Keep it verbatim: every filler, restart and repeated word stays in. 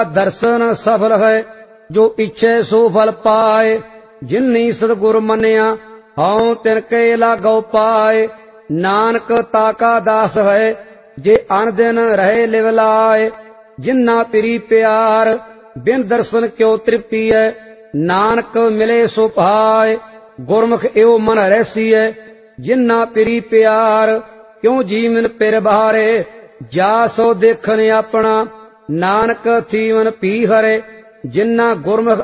दर्शन सफल है जो इच्छे सो फल पाए। जिन्नी सतगुर मनिया हऊँ तिनके लागो पाए। नानक ताका दास है जे अन दिन रहे लिव लाए। जिन्ना पिरी प्यार बिन दर्शन क्यों तृप्ति है। नानक मिले सो पाए गुरमुख एवं मन रहसी है। जिन्ना पिरी प्यार क्यों जीवन पिर बहारे। जा सो देखन अपना नानक थीवन पी हरे। जिन्ना गुरमुख